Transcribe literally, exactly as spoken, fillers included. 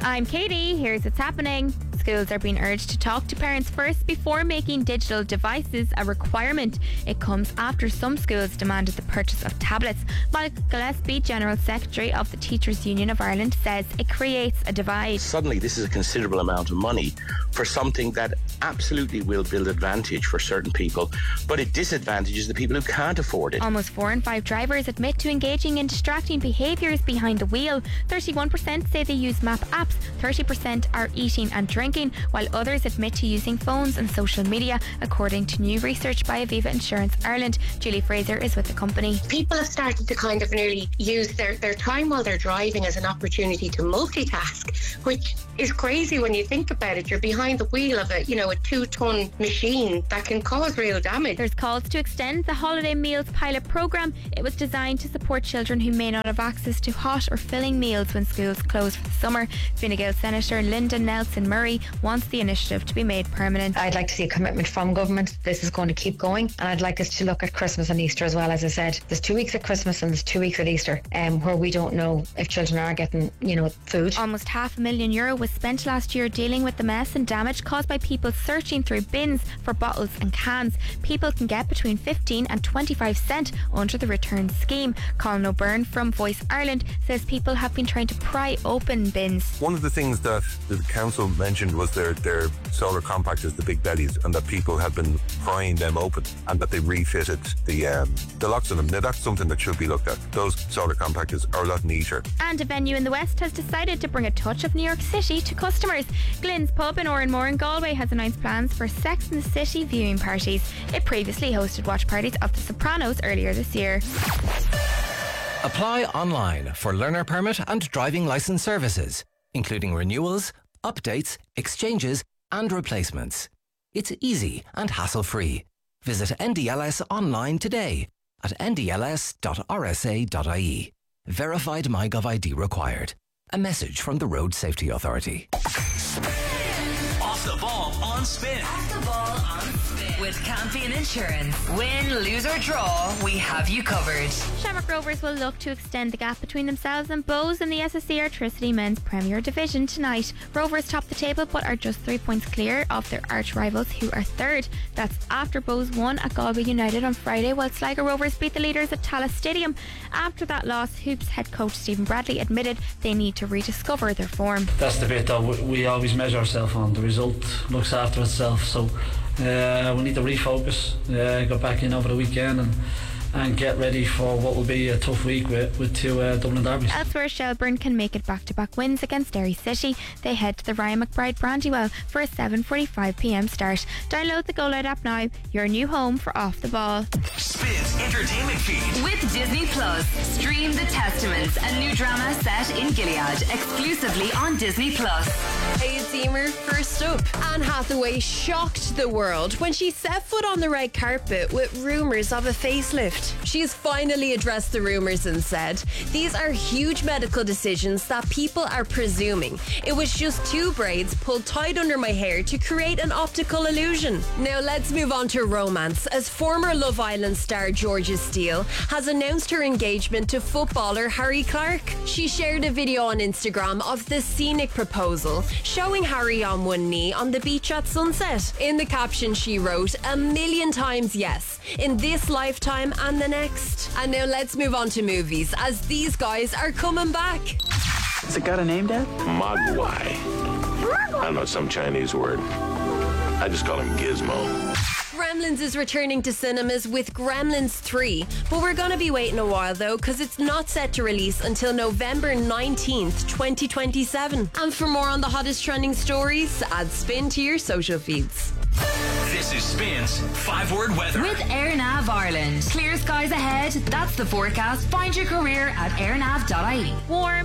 I'm Katie. Here's what's happening. Schools are being urged to talk to parents first before making digital devices a requirement. It comes after some schools demanded the purchase of tablets. Michael Gillespie, General Secretary of the Teachers Union of Ireland, says it creates a divide. Suddenly this is a considerable amount of money for something that absolutely will build advantage for certain people, but it disadvantages the people who can't afford it. Almost four in five drivers admit to engaging in distracting behaviours behind the wheel. thirty-one percent say they use map apps, thirty percent are eating and drinking, while others admit to using phones and social media, according to new research by Aviva Insurance Ireland. Julie Fraser is with the company. People have started to kind of nearly use their, their time while they're driving as an opportunity to multitask, which is crazy when you think about it. You're behind the wheel of a, you know, a two-ton machine that can cause real damage. There's calls to extend the Holiday Meals pilot programme. It was designed to support children who may not have access to hot or filling meals when schools close for the summer. Fine Gael Senator Linda Nelson Murray wants the initiative to be made permanent. I'd like to see a commitment from government. This is going to keep going, and I'd like us to look at Christmas and Easter as well. As I said, there's two weeks at Christmas and there's two weeks at Easter um, where we don't know if children are getting, you know, food. Almost half a million euro was spent last year dealing with the mess and damage caused by people searching through bins for bottles and cans. People can get between fifteen and twenty-five cent under the return scheme. Colin O'Byrne from Voice Ireland says people have been trying to pry open bins. One of the things that the council mentioned was their, their solar compactors, the big bellies, and that people had been prying them open and that they refitted the um, the locks on them. Now that's something that should be looked at. Those solar compactors are a lot neater. And a venue in the West has decided to bring a touch of New York City to customers. Glenn's Pub in Oranmore in Galway has announced plans for Sex and the City viewing parties. It previously hosted watch parties of The Sopranos earlier this year. Apply online for learner permit and driving licence services, including renewals, updates, exchanges and replacements. It's easy and hassle-free. Visit N D L S online today at n d l s dot r s a dot i e. Verified MyGov I D required. A message from the Road Safety Authority. Off the ball on Spin. Off the ball on Spin. With Campion Insurance. Win, lose or draw, we have you covered. Shamrock Rovers will look to extend the gap between themselves and Bows in the S S C Airtricity Men's Premier Division tonight. Rovers top the table but are just three points clear of their arch rivals who are third. That's after Bows won at Galway United on Friday, while Sligo Rovers beat the leaders at Tallaght Stadium. After that loss, Hoops head coach Stephen Bradley admitted they need to rediscover their form. That's the bit that we always measure ourselves on. The result looks after itself, so uh, we need to refocus, uh, go back in over the weekend and and get ready for what will be a tough week with, with two uh, Dublin derbies. Elsewhere, Shelbourne can make it back-to-back wins against Derry City. They head to the Ryan McBride Brandywell for a seven forty-five p m start. Download the Go Loud app now, your new home for Off the Ball. Spins entertainment feed. With Disney Plus, stream The Testaments, a new drama set in Gilead, exclusively on Disney Plus. Hey, it's Emer. First up, Anne Hathaway shocked the world when she set foot on the red carpet with rumours of a facelift. She has finally addressed the rumours and said, "These are huge medical decisions that people are presuming. It was just two braids pulled tight under my hair to create an optical illusion." Now let's move on to romance, as former Love Island star Georgia Steele has announced her engagement to footballer Harry Clarke. She shared a video on Instagram of the scenic proposal, showing Harry on one knee on the beach at sunset. In the caption she wrote, "A million times yes, in this lifetime and the next." And now let's move on to movies, as these guys are coming back. Has it got a name, Dad? Mogwai. I don't know, some Chinese word. I just call him Gizmo. Gremlins is returning to cinemas with Gremlins three, but we're going to be waiting a while though, because it's not set to release until November nineteenth, twenty twenty-seven. And for more on the hottest trending stories, add Spin to your social feeds. This is Spin's five-word weather. With AirNav Ireland. Clear skies ahead, that's the forecast. Find your career at airnav dot I E. Warm